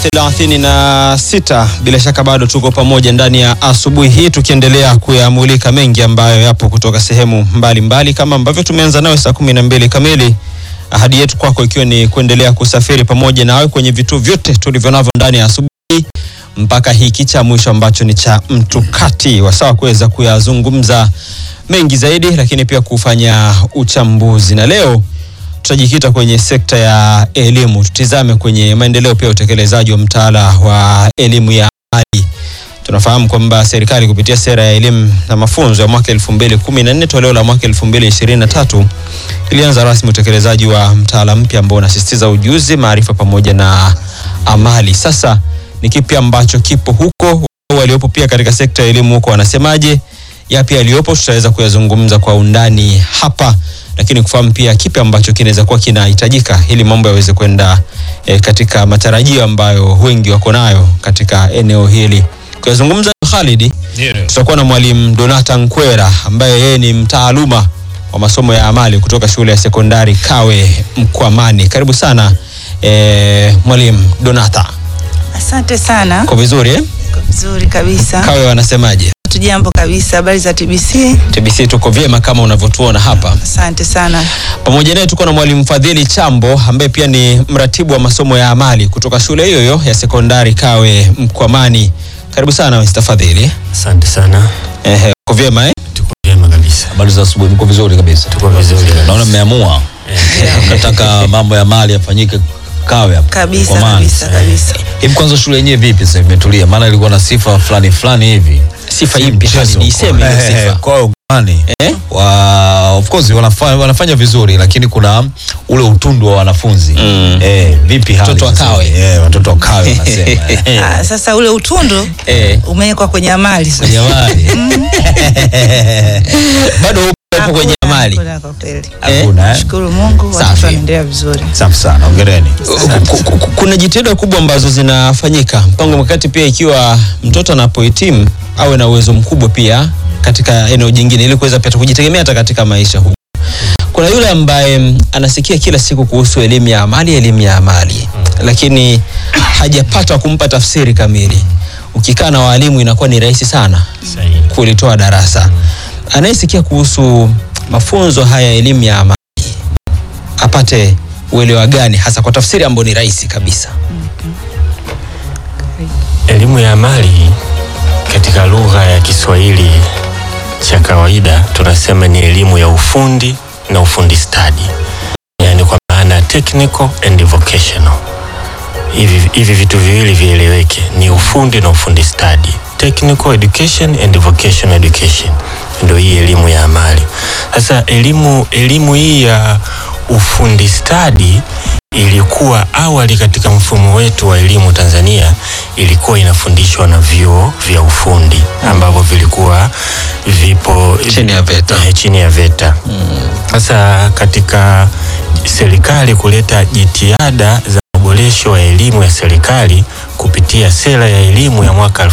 36. Bila shaka bado tuko pamoja ndani ya asubuhi hii tukiendelea kuyamulika mengi ambayo yapo kutoka sehemu mbalimbali kama ambavyo tumeanza nayo saa 12 kamili. Ahadi yetu kwako ikiwa ni kuendelea kusafiri pamoja nawe kwenye vituo vyote tulivyonavyo ndani ya asubuhi mpaka hiki cha mwisho ambacho ni cha mtukati wa sawa kuweza kuyazungumza mengi zaidi, lakini pia kufanya uchambuzi. Na leo tutajikita kwenye sekta ya elimu. Tutizame kwenye maendeleo pia utekelezaji wa mtaala wa elimu ya awali. Tunafahamu kwamba serikali kupitia sera ya elimu na mafunzo ya mwaka 2014 toleo la mwaka 2023 ilianza rasmi utekelezaji wa mtaala mpya ambao unasisitiza ujuzi, maarifa pamoja na amali. Sasa ni kipi ambacho kipo huko? Waliopo pia katika sekta ya elimu huko wanasemaje? Yapi yaliyopo tutaweza kuyazungumza kwa undani hapa, lakini kufahamu pia kipi ambacho kinaweza kuwa kinahitajika ili mambo yaweze kwenda katika matarajio ambayo wengi wako nayo katika eneo hili. Kuyazungumza Khalid, tutakuwa na mwalimu Donata Nkwera ambaye yeye ni mtaaluma wa masomo ya amali kutoka shule ya sekondari Kawe Mkwamani. Karibu sana mwalimu Donata. Asante sana. Kwa vizuri Kwa vizuri kabisa. Kawe wanasemaje? Tujambo kabisa. Habari za TBC? TBC tuko vyema kama unavyotuona hapa. Asante sana. Pamoja naye tuko na mwalimu Fadhili Chambo ambaye pia ni mratibu wa masomo ya amali kutoka shule hiyo ya sekondari Kawe Mkwamani. Karibu sana Mr. Fadhili. Asante sana. Uko vyema Tuko vyema kabisa. Habari za asubuhi, mko vizuri kabisa? Tuko vizuri. Naona mmeamua. Nataka mambo ya mali yafanyike Kawe hapa. Kabisa. Hivi kwanza shule yenyewe vipi sasa imetulia? Maana ilikuwa na sifa fulani hivi. Sifa ipi hadi niseme hiyo sifa? Kwa hiyo of course wanafanya vizuri, lakini kuna ule utundu wa wanafunzi. Vipi hali? Watoto wa Kawe. Watoto wa Kawe wanasema. Sasa ule utundu umewekwa kwenye amali sasa. Jamani. Bado upo kwenye amali. Kwa kweli. Hakuna. Shukuru Mungu, watu wanaendelea vizuri. Safi sana. Hongereni. Kuna jitihada kubwa ambazo zinafanyika. Mpango mkakati pia ikiwa mtoto anapohitimu awe na uwezo mkubwa pia katika eneo jingine ili kuweza pia kujitegemea hata katika maisha huko. Kuna yule ambaye anasikia kila siku kuhusu elimu ya amali, lakini hajapata kumpa tafsiri kamili. Ukikaa na walimu inakuwa ni rahisi sana kulitoa darasa. Anayesikia kuhusu mafunzo haya elimu ya amali apate uelewa gani hasa kwa tafsiri ambayo ni rahisi kabisa? Elimu ya amali katika lugha ya Kiswahili cha kawaida tunasema ni elimu ya ufundi na ufundi stadi. Yaani kwa maana technical and vocational. Hivi vitu viwili vieleweke, ni ufundi na ufundi stadi. Technical education and vocational education. Ndio hii elimu ya amali. Sasa elimu hii ya ufundi stadi ilikuwa awali katika mfumo wetu wa elimu Tanzania, ilikuwa inafundishwa na vyuo vya ufundi ambavyo vilikuwa vipo chini ya VETA. Sasa katika serikali kuleta jitihada za maboresho ya elimu ya serikali kupitia sera ya elimu ya mwaka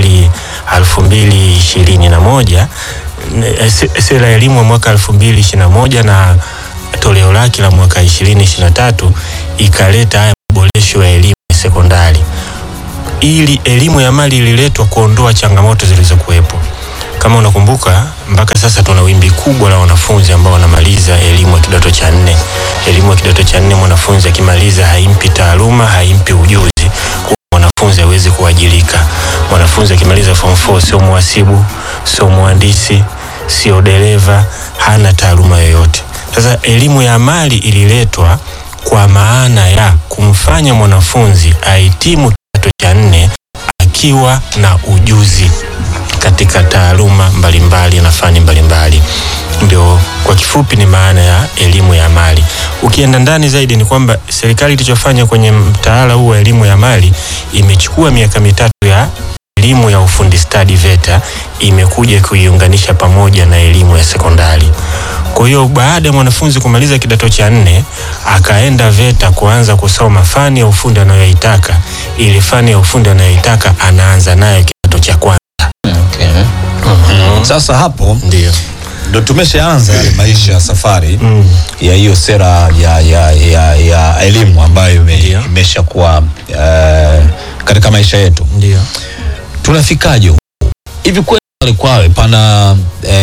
2021, sera ya elimu ya mwaka 2021 na toleo lake la mwaka 2023 ikaleta haya maboresho ya elimu ya sekondari. Ili elimu ya amali ililetwa kuondoa changamoto zilizokuwepo. Kama unakumbuka, mpaka sasa tuna wimbi kubwa la wanafunzi ambao wanamaliza elimu ya kidato cha 4. Elimu ya kidato cha 4 mwanafunzi akimaliza haimpi taaluma, haimpi ujuzi. Mwanafunzi hawezi kuajirika. Mwanafunzi akimaliza form 4 sio mhasibu, sio mhandisi, sio dereva, hana taaluma yoyote. Sasa elimu ya amali ililetwa kwa maana ya kumfanya mwanafunzi ahitimu kidato cha 4 akiwa na ujuzi katika taaluma mbalimbali na fani mbalimbali. Ndio kwa kifupi ni maana ya elimu ya amali. Ukienda ndani zaidi ni kwamba serikali ilichofanya kwenye mtaala huu wa elimu ya amali, imechukua miaka 3 ya elimu ya ufundi stadi VETA, imekuja kuiunganisha pamoja na elimu ya sekondari. Kwa hiyo baada ya mwanafunzi kumaliza kidato cha 4 akaenda VETA kuanza kusoma fani ya ufundi anayoitaka. Ile fani ya ufundi anayoitaka anaanza nayo kidato cha kwanza. Sasa hapo ndio ndo tumeshaanza yale maisha ya safari ya hiyo sera ya elimu ambayo imeshakuwa katika maisha yetu. Ndio. Tunafikaje hivi kweli pana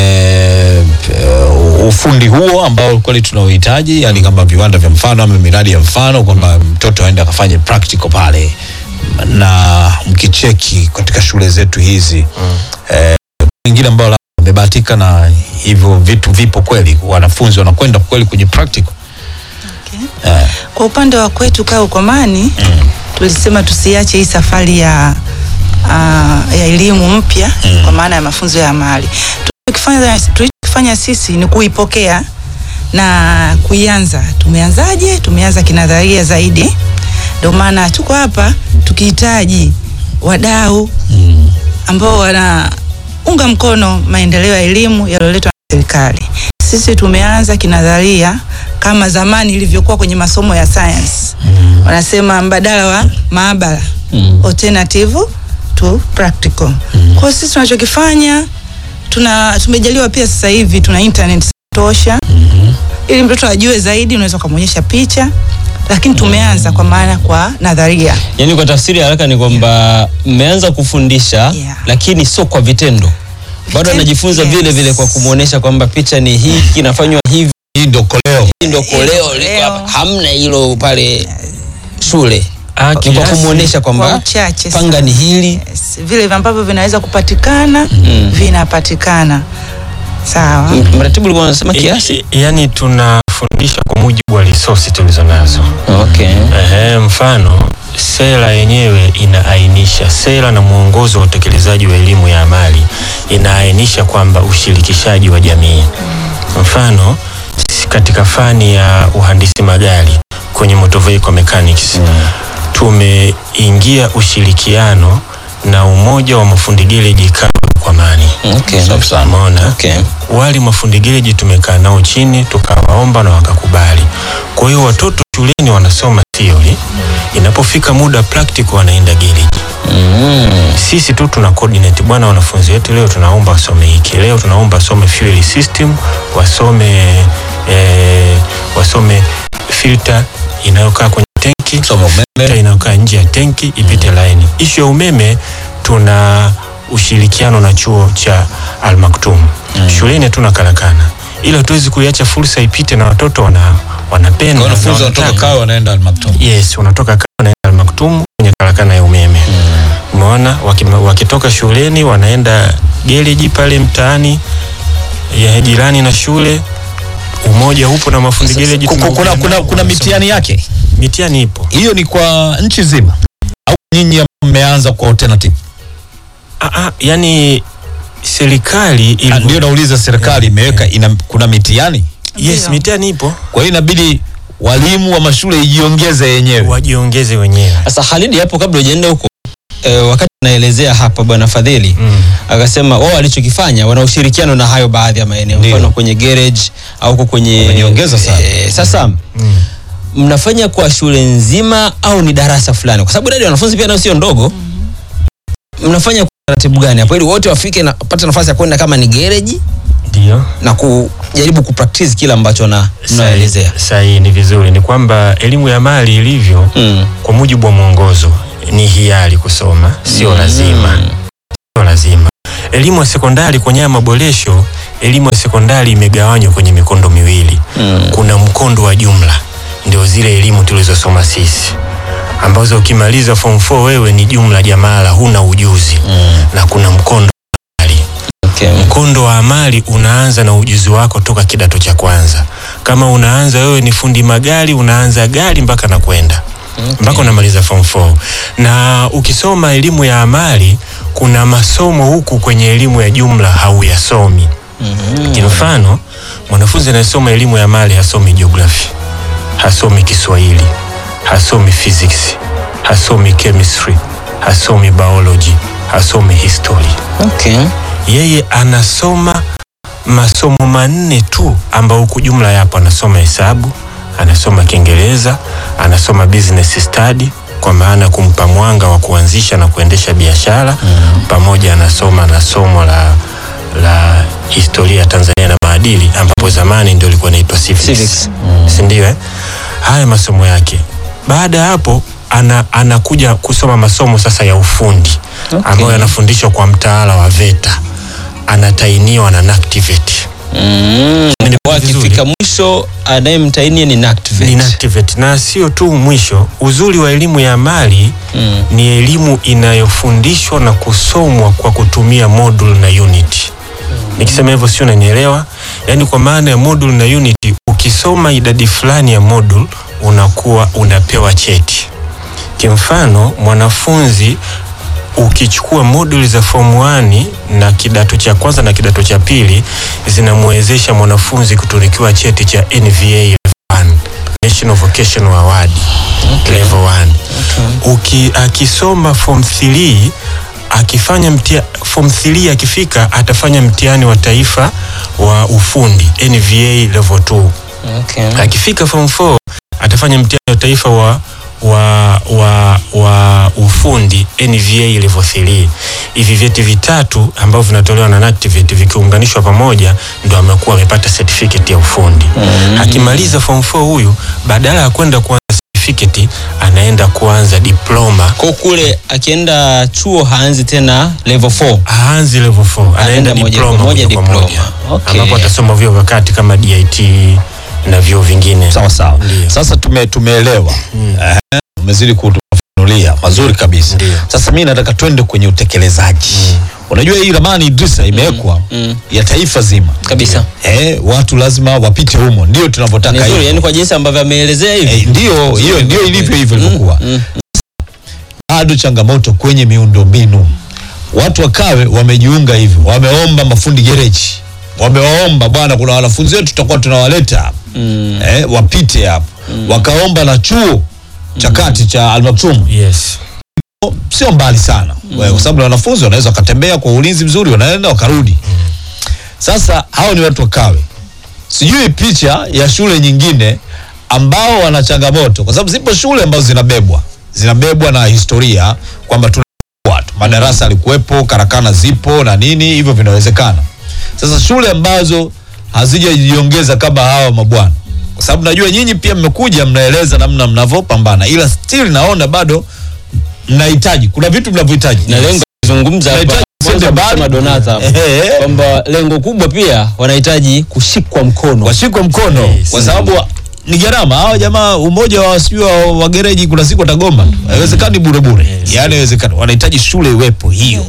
ufundi huo ambao kweli tunaohitaji, yani kama viwanda vya mfano ama miradi ya mfano, kwamba mtoto aende akafanye practical pale, na mkicheki katika shule zetu hizi wengine ambao wamebahatika na hivyo vitu vipo kweli, wanafunzi wanakwenda kweli kwenye practical. Okay. Kwa upande wa kwetu Kaa Ukomani tulisema tusiache hii safari ya elimu mpya kwa maana ya mafunzo ya amali. Tulichofanya sisi ni kuipokea na kuianza. Tumeanzaje? Tumeanza kinadharia zaidi. Ndio maana tuko hapa tukihitaji wadau ambao wanaunga mkono maendeleo ya elimu yaliyoletwa na serikali. Sisi tumeanza kinadharia kama zamani ilivyokuwa kwenye masomo ya science. Wanasema mbadala wa maabara, alternative to practical. Kwa sisi tunachokifanya, tumejaliwa pia sasa hivi tuna internet tosha. Ili mtoto ajue zaidi, unaweza kumuonyesha picha, lakini tumeanza kwa maana kwa nadharia. Yaani kwa tafsiri haraka ni kwamba mmeanza kufundisha lakini sio kwa vitendo. Bado anajifunza vile vile kwa kumuonesha kwamba picha ni hii, kinafanywa hivi, hii ndio koleo. Hii ndio koleo liko hapa. Hamna hilo pale shule. Ni kwa kumuonesha kwamba panga ni hili. Vile ambavyo vinaweza kupatikana, vinapatikana. Sawa. Mratibu alikuwa anasema kiasi? Yaani tunafundisha kwa mujibu wa resources tulizonazo. Okay. Mfano sera yenyewe inaainisha, sera na mwongozo wa utekelezaji wa elimu ya amali inaainisha kwamba ushirikishaji wa jamii. Mfano katika fani ya uhandisi magari kwenye motor vehicle mechanics tumeingia ushirikiano na umoja wa mafundi gereji Kaa Ukomani. Okay. Umeona? Okay. Wale mafundi gereji tumekaa nao chini tukawaomba na wakakubali. Kwa hiyo watoto shuleni wanasoma theory, inapofika muda practical wanaenda gereji. Sisi tu tuna coordinate, bwana wanafunzi wetu leo tunaomba wasome hiki, leo tunaomba wasome fuel system, wasome filter inayokaa kwenye tenki, filter inayokaa nje ya tenki ipite line. Issue ya umeme tuna ushirikiano na chuo cha Al Maktoum. Shuleni tuna karakana, ila tuwezi kuiacha fursa ipite na watoto wanapenda. Wanafunzi wanatoka Kaa wanaenda Al Maktoum. Yes, wanatoka Kaa wanaenda Al Maktoum kwenye karakana ya umeme. Umeona, wakitoka shuleni wanaenda gereji pale mtaani ya jirani na shule. Umoja upo na mafundi gereji. Kuna mitihani yake? Mitihani ipo. Hiyo ni kwa nchi nzima au nyinyi mmeanza kwa alternative? Yani serikali ndio nauliza, serikali imeweka kuna mitihani? Yes, mitihani ipo. Kwa hiyo inabidi walimu wa mashule wajiongeze wenyewe. Sasa Khalid, hapo kabla hujaenda huko, wakati naelezea hapa bwana Fadhili akasema wao walichokifanya wana ushirikiano na hayo baadhi ya maeneo, mfano kwenye garage au kwenye wamenyongeza sana. Sasa mnafanya kwa shule nzima au ni darasa fulani? Kwa sababu idadi ya wanafunzi pia nao sio ndogo. Mnafanya kwa taratibu gani hapo ili wote wafike na pata nafasi ya kwenda kama ni garage? Ndio. Na kujaribu kupractice kila ambacho naelezea. Sahihi, ni vizuri. Ni kwamba elimu ya amali ilivyo kwa mujibu wa mwongozo ni hiari kusoma, sio lazima. Sio lazima. Elimu ya sekondari kwenye maboresho, elimu ya sekondari imegawanywa kwenye mikondo miwili. Kuna mkondo wa jumla, ndio zile elimu tulizosoma sisi, ambazo ukimaliza form 4 wewe ni jumla jamala, huna ujuzi. Na kuna mkondo mkondo wa amali unaanza na ujuzi wako toka kidato cha kwanza. Kama unaanza wewe ni fundi magari, unaanza gari mpaka na kwenda mpaka unamaliza form 4. Na ukisoma elimu ya amali kuna masomo huku kwenye elimu ya jumla hauyasomi. Kwa mfano, mwanafunzi anayesoma elimu ya amali hasomi geography, hasomi Kiswahili, hasomi physics, hasomi chemistry, hasomi biology, hasomi history. Yeye anasoma masomo 4 tu ambao huku jumla yapo. Anasoma hesabu, anasoma Kiingereza, anasoma business study kwa maana kumpa mwanga wa kuanzisha na kuendesha biashara, pamoja anasoma na somo la historia ya Tanzania na maadili, ambapo zamani ndio ilikuwa inaitwa civics. Si ndio? Haya masomo yake. Baada ya hapo anakuja kusoma masomo sasa ya ufundi, ambayo yanafundishwa kwa mtaala wa VETA. Anatainiwa na NACTVET. Akifika mwisho anayemtainia ni NACTVET. Na sio tu mwisho, uzuri wa elimu ya amali ni elimu inayofundishwa na kusomwa kwa kutumia module na unit. Nikisema hivyo sio unanielewa? Yaani kwa maana ya module na unit, ukisoma idadi fulani ya module unakuwa unapewa cheti. Kimfano, mwanafunzi ukichukua moduli za form 1 na kidato cha kwanza na kidato cha pili, zinamwezesha mwanafunzi kutunukiwa cheti cha NVA Level 1, National Vocational Award Level 1. Akisoma form 3, akifanya form 3 akifika, atafanya mtihani wa taifa wa ufundi NVA Level 2. Akifika form 4 atafanya mtihani wa taifa wa ufundi NVA Level 3. Hivi vyeti vitatu ambavyo vinatolewa na NACTVET vikiunganishwa pamoja ndio amekuwa amepata certificate ya ufundi. Akimaliza form 4 huyu, badala ya kwenda kuanza certificate, anaenda kuanza diploma. Kwa kule akienda chuo haanzi tena level 4. Haanzi level 4, anaenda diploma moja kwa moja. Ambapo atasoma vyuo vya kati kama DIT na vyuo vingine. Sawa. Sasa tumeelewa. Umezidi kutufafanulia mazuri kabisa. Sasa mimi nataka twende kwenye utekelezaji. Unajua hii ramani Idrisa imewekwa ya taifa zima kabisa. Watu lazima wapite humo, ndio tunavyotaka hiyo. Yani kwa jinsi ambavyo ameelezea hivi. Ndio ilivyo ilivyokuwa. Bado changamoto kwenye miundombinu. Watu wakawe wamejiunga hivi, wameomba mafundi gereji. Wamewaomba bwana, kuna wanafunzi wetu tutakuwa tunawaleta wapite hapo. Wakaomba na chuo chakati cha Al-Maktoum. Sio mbali sana. Kwa sababu wanafunzi wanaweza wakatembea kwa ulinzi mzuri, wanaenda wakarudi. Sasa hao ni watu wakawe. Sijui picha ya shule nyingine ambao wana changamoto, kwa sababu zipo shule ambazo zinabebwa na historia kwamba tuna watu madarasa alikuwepo, karakana zipo na nini, hivyo vinawezekana. Sasa shule ambazo hazijajiongeza kama hawa mabwana, kwa sababu najua nyinyi pia mmekuja mnaeleza namna mnavyopambana, ila still naona bado mnahitaji, kuna vitu mnavyohitaji. Na lengo kuzungumza hapa kama Donata kwamba lengo kubwa pia wanahitaji kushikwa mkono. Kwa sababu ni gharama. Hao jamaa umoja wa sio wa gereji kuna siku atagoma. Haiwezekani bure. Yaani haiwezekani. Wanahitaji shule iwepo hiyo.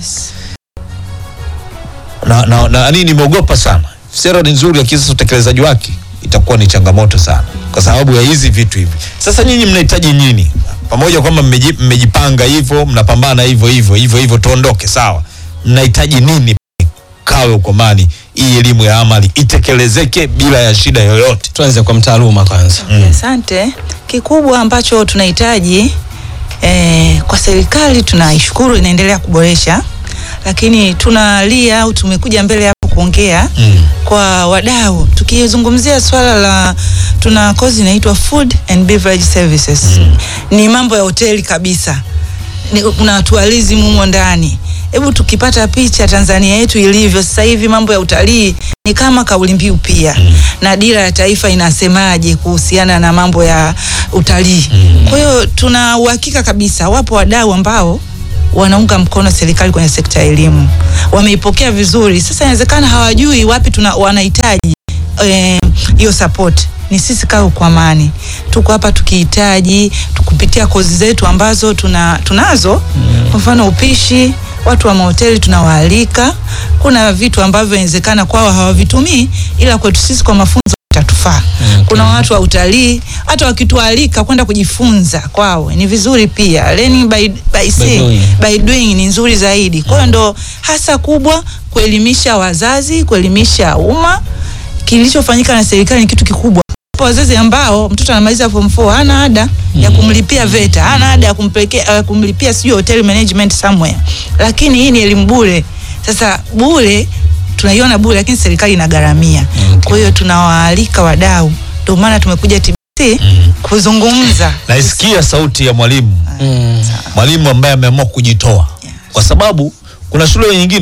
Na nini nimeogopa sana. Sera ni nzuri, lakini sasa utekelezaji wake itakuwa ni changamoto sana kwa sababu ya hizi vitu hivi. Sasa nyinyi mnahitaji nini? Pamoja kwamba mmejipanga hivyo, mnapambana hivyo tuondoke, sawa. Mnahitaji nini kawe ukomani hii elimu ya amali itekelezeke bila ya shida yoyote? Tuanze kwa mtaaluma kwanza. Asante. Kikubwa ambacho tunahitaji kwa serikali, tunaishukuru inaendelea kuboresha, lakini tunalia au tumekuja mbele hapo kuongea kwa wadau. Tukizungumzia swala la, tuna kozi inaitwa Food and Beverage Services. Ni mambo ya hoteli kabisa. Kuna tourism humo ndani. Hebu tukipata picha Tanzania yetu ilivyo sasa hivi, mambo ya utalii ni kama kauli mbiu pia. Na dira ya taifa inasemaje kuhusiana na mambo ya utalii. Kwa hiyo tuna uhakika kabisa wapo wadau ambao wanaunga mkono serikali kwenye sekta ya elimu. Wameipokea vizuri. Sasa inawezekana hawajui wapi wanahitaji hiyo support. Ni sisi Kaa kwa Amani tuko hapa tukihitaji tukupitia kozi zetu ambazo tunazo. Kwa mfano upishi, watu wa mahoteli tunawaalika. Kuna vitu ambavyo inawezekana kwao hawavitumii, ila kwetu sisi kwa mafunzo itatufaa. Kuna watu wa utalii hata wakitualika kwenda kujifunza kwao ni vizuri pia. Learning by doing ni nzuri zaidi. Kwa hiyo ndo hasa kubwa kuelimisha wazazi, kuelimisha umma. Kilichofanyika na serikali ni kitu kikubwa. Kwa wazazi ambao mtoto anamaliza form 4 hana ada ya kumlipia VETA, hana ada ya kumlipia sio hotel management somewhere. Lakini hii ni elimu bure. Sasa bure tunaiona bure, lakini serikali inagharamia. Kwa hiyo tunawaalika wadau. Ndio maana tumekuja TBC kuzungumza. Naisikia sauti ya mwalimu. Mwalimu ambaye ameamua kujitoa. Kwa sababu kuna shule nyingine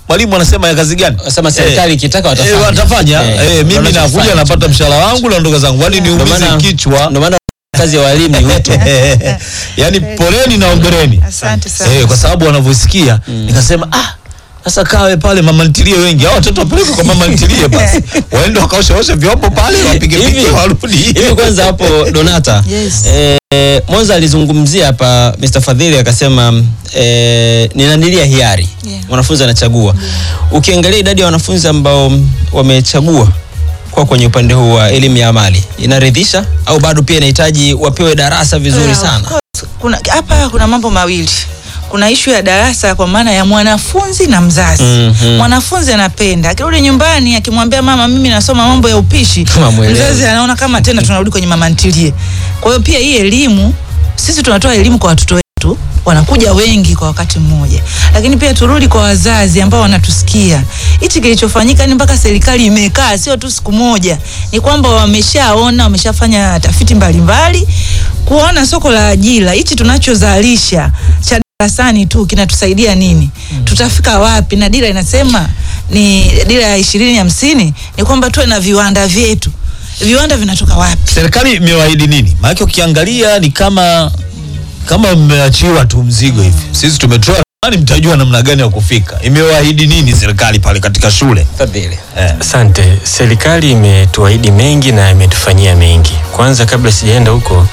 mwalimu anasema ya kazi gani? Sema serikali ikitaka watafanya. Watafanya. Mimi nakuja napata mshahara wangu naondoka zangu. Wani niumize kichwa. Ndio maana kazi ya walimu ni utu. Yaani poleni na ongereni. Asante sana. Kwa sababu wanavyosikia nikasema sasa kawe pale mama ntilie wengi. Hao watoto wapeleke kwa mama ntilie basi. Waende wakaoshe vyombo pale wapige pige warudi. Hivi kwanza hapo Donata. Yes. Mwanzo alizungumzia hapa Mr. Fadhili akasema ninanilia hiari. Wanafunzi anachagua. Ukiangalia idadi ya wanafunzi ambao wamechagua kwa kwenye upande huu wa elimu ya amali inaridhisha au bado pia inahitaji wapewe darasa vizuri sana? Kuna mambo mawili. Kuna ishu ya darasa kwa maana ya mwanafunzi na mzazi. Mwanafunzi anapenda akirudi nyumbani akimwambia mama mimi nasoma mambo ya upishi, mzazi anaona kama tena tunarudi kwenye mama ntilie. Kwa hiyo pia hii elimu, sisi tunatoa elimu kwa watoto wetu, wanakuja wengi kwa wakati mmoja. Lakini pia turudi kwa wazazi ambao wanatusikia. Hichi kilichofanyika ni mpaka serikali imekaa sio tu siku moja. Ni kwamba wameshafanya tafiti mbalimbali kuona soko la ajira. Hichi tunachozalisha cha darasani tu kinatusaidia nini? Tutafika wapi? Na dira inasema ni dira ya 2050 ni kwamba tuwe na viwanda vyetu. Viwanda vinatoka wapi? Serikali imewaahidi nini? Maana ukiangalia ni kama mmeachiwa tu mzigo hivi. Sisi tumetoa mtajua namna gani ya kufika. Imewaahidi nini serikali pale katika shule? Fadhili. Asante. Serikali imetuahidi mengi na imetufanyia mengi. Kwanza kabla sijaenda huko,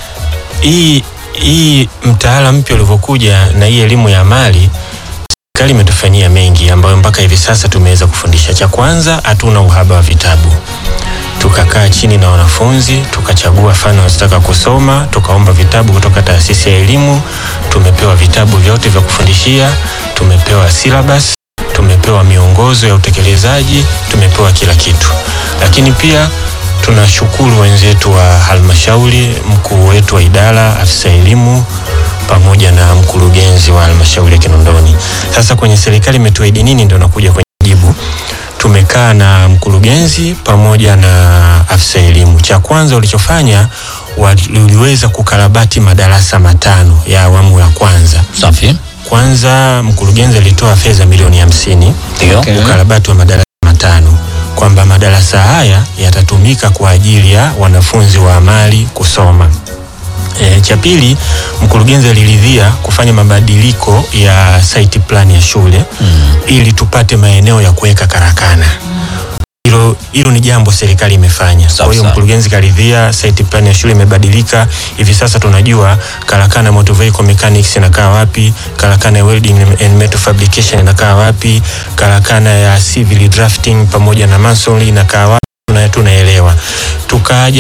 hii mtaala mpya ulivyokuja na hii elimu ya amali, serikali imetufanyia mengi ambayo mpaka hivi sasa tumeweza kufundisha. Cha kwanza, hatuna uhaba wa vitabu. Tukakaa chini na wanafunzi, tukachagua fani wanazotaka kusoma, tukaomba vitabu kutoka taasisi ya elimu, tumepewa vitabu vyote vya kufundishia, tumepewa syllabus, tumepewa miongozo ya utekelezaji, tumepewa kila kitu. Lakini pia tunashukuru wenzetu wa halmashauri, mkuu wetu wa idara, afisa elimu pamoja na mkurugenzi wa halmashauri ya Kinondoni. Sasa kwenye serikali imetuahidi nini ndio nakuja kwenye jibu. Tumekaa na mkurugenzi pamoja na afisa elimu. Cha kwanza walichofanya waliweza kukarabati madarasa 5 ya awamu ya kwanza. Safi. Kwanza mkurugenzi alitoa fedha milioni 50 kukarabati wa madarasa 5, kwamba madarasa haya yatatumika kwa ajili ya wanafunzi wa amali kusoma. Cha pili, mkurugenzi aliridhia kufanya mabadiliko ya site plan ya shule ili tupate maeneo ya kuweka karakana. Hilo ni jambo serikali imefanya. Kwa hiyo mkurugenzi karidhia, site plan ya shule imebadilika. Hivi sasa tunajua karakana motor vehicle mechanics inakaa wapi, karakana ya welding and metal fabrication inakaa wapi, karakana ya civil drafting pamoja na masonry inakaa wapi, tunaelewa. Tukaja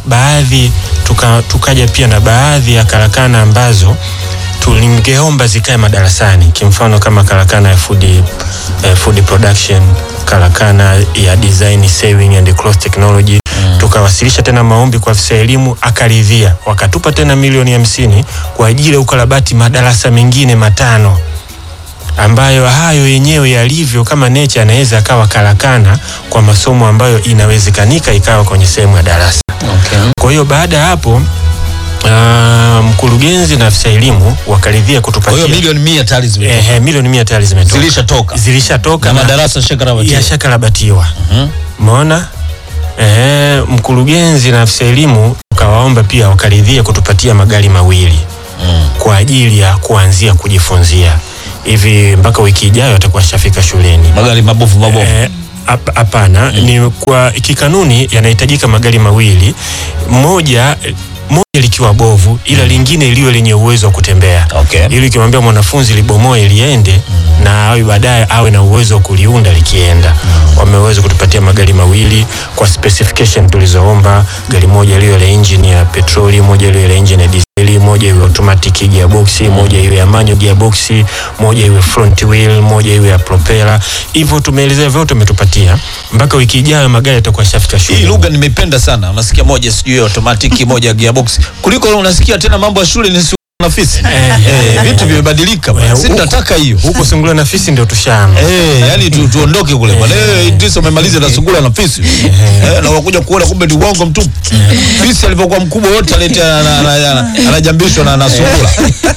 pia na baadhi ya karakana ambazo tulingeomba zikae madarasani, kimfano kama karakana ya food production, karakana ya design saving and cross technology. Tukawasilisha tena maombi kwa afisa elimu, akaridhia, wakatupa tena milioni 50 kwa ajili ya ukarabati madarasa mengine 5 ambayo hayo yenyewe yalivyo kama nature anaweza akawa karakana kwa masomo ambayo inawezekanika ikawa kwenye sehemu ya darasa. Kwa hiyo baada ya hapo mkurugenzi na afisa elimu wakaridhia kutupatia. Kwa hiyo milioni 100 tayari zimetoka. Milioni 100 tayari zimetoka. Zilishatoka na madarasa shakarabatiwa. Umeona? Mkurugenzi na afisa elimu tukawaomba pia wakaridhia kutupatia magari 2 kwa ajili ya kuanzia kujifunzia. Hivi mpaka wiki ijayo atakuwa shafika shuleni. Magari mabovu. Hapana, ni kwa kikanuni yanahitajika magari 2, moja likiwa bovu ila lingine liwe lenye uwezo wa kutembea. Ili ukimwambia mwanafunzi libomoe liende na awe baadaye awe na uwezo wa kuliunda likienda. Wameweza kutupatia magari 2 kwa specification tulizoomba. Gari moja liwe la engine ya petroli, moja liwe la engine ya diesel, moja iwe automatic gearbox, moja iwe ya manual gearbox, moja iwe front wheel, moja iwe ya propeller. Hivyo tumeelezea vyote umetupatia. Mpaka wiki ijayo magari yatakuwa shafika shule. Hii lugha nimeipenda sana. Unasikia moja sijui automatic, moja gearbox. Kuliko unasikia tena mambo ya shule ni nafisi. Vitu vimebadilika bwana. Sisi tunataka hiyo. Huko Sungula nafisi ndio tushaama. Yani tuondoke kule bwana. Idris umemaliza na Sungula nafisi. Na wakuja kuona kumbe ni uongo mtupu. Fisi alipokuwa mkubwa wote aleta anajambishwa na Sungula.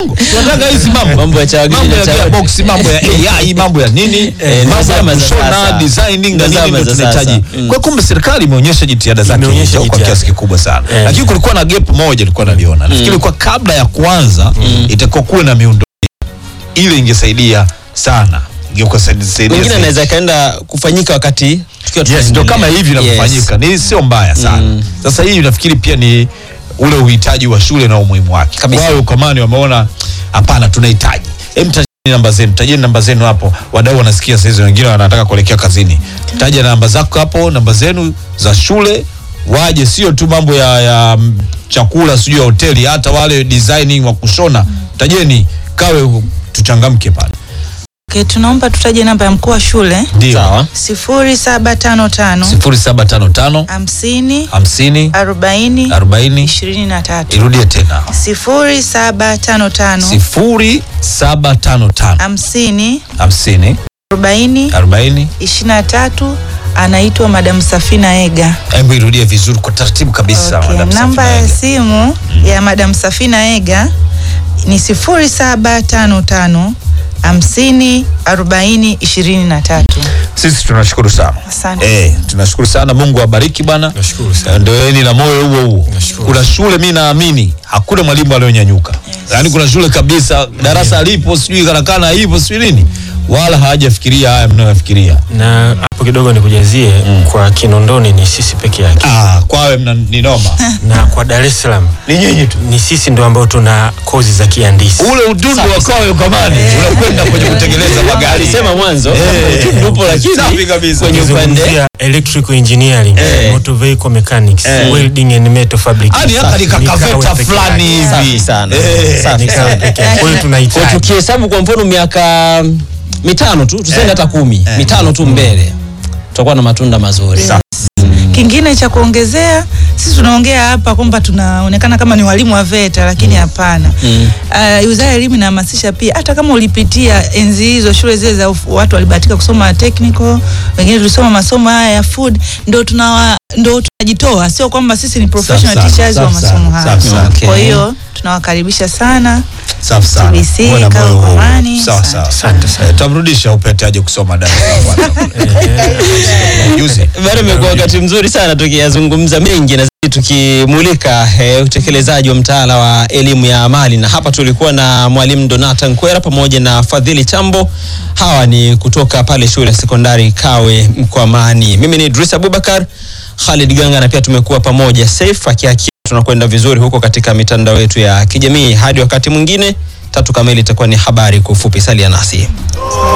Tunataka hizi mambo ya chawagili mambo na ya box, mambo ya AI, mambo ya nini, mambo ya kushona, designing na nini ndio tunahitaji. Kwa kumbe serikali imeonyesha jitihada zake kwa kiasi kikubwa sana. Lakini kulikuwa na gap moja nilikuwa naliona. Nafikiri kwa kabla ya kuanza itakuwa kuwe na miundo ile ingesaidia sana. Wengine anaweza kaenda kufanyika wakati tukiwa yes, ndio kama hivi inavyofanyika. Ni sio mbaya sana. Sasa hii nafikiri pia ni ule uhitaji wa shule na umuhimu wake. Wao ukamani wameona hapana, tunahitaji. Tajeni namba zenu hapo. Wadau wanasikia sasa, hizo wengine wanataka kuelekea kazini. Taja namba zako hapo, namba zenu za shule, waje, sio tu mambo ya chakula sio ya hoteli, hata wale designing wa kushona. Tajeni kawe tuchangamke pale. Okay, tunaomba tutaje namba ya mkuu wa shule. Sawa. 0755 0755 50 50 40 40 23. Irudie tena. 0755 0755 50 50 40 40 23. Anaitwa Madam Safina Ega. Hebu irudie vizuri kwa taratibu kabisa. Okay, Madam namba Safina ya Ega. simu ya Madam Safina Ega ni 0755 50 40 23. Sisi tunashukuru sana. Asante. Tunashukuru sana. Mungu awabariki bana. Nashukuru sana. Ndio ni na moyo huo. Kuna shule mimi naamini hakuna mwalimu aliyonyanyuka. Yaani kuna shule kabisa darasa alipo sijui karakana hivyo sijui nini, wala hawajafikiria haya mnayofikiria. Na hapo kidogo nikujazie kwa Kinondoni ni sisi peke yake. Kwawe ni noma. Na kwa Dar es Salaam Ni nyinyi tu. ni sisi ndio ambao tuna kozi za kihandisi. Ule udundo wa Kwawe ukamani unakwenda kwenye kutengeneza magari. Alisema mwanzo upo, lakini safi kabisa. kwenye upande Electrical engineering, motor vehicle mechanics, welding and metal fabrication. Hadi hapa ni kakaveta fulani hivi. safi sana. Safi sana. Kwa hiyo tunahitaji. Kwa tukihesabu kwa mfano miaka 5 tu, tuseme hata 10, 5 tu mbele, tutakuwa na matunda mazuri. Kingine cha kuongezea, sisi tunaongea hapa kwamba tunaonekana kama ni walimu wa VETA, lakini hapana. Wizara ya Elimu inahamasisha pia, hata kama ulipitia enzi hizo shule zile za watu walibahatika kusoma technical, wengine tulisoma masomo haya ya food, ndio tunajitoa, sio kwamba sisi ni professional teachers wa masomo haya. Kwa hiyo tunawakaribisha sana. Safi sana. TBC, Karukomani. Sawa. Asante sana. Tutamrudisha upete aje kusoma Dar es Salaam. Bado imekuwa wakati mzuri sana tukiyazungumza mengi na tukimulika utekelezaji wa mtaala wa elimu ya amali, na hapa tulikuwa na mwalimu Donata Nkwera pamoja na Fadhili Chambo. Hawa ni kutoka pale shule ya sekondari Kawe Mkwamani. Mimi ni Idris Abubakar, Khalid Ganga, na pia tumekuwa pamoja safe akiaki. Tunakwenda vizuri huko katika mitandao yetu ya kijamii. Hadi wakati mwingine, 3 kamili itakuwa ni habari kwa ufupi. Salia nasi.